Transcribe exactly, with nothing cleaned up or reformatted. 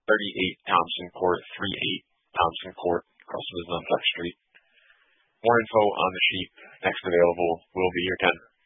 thirty-eight Thompson Court, thirty-eight Thompson Court, across from Flex Street. More info on the sheet, next available will be your tender.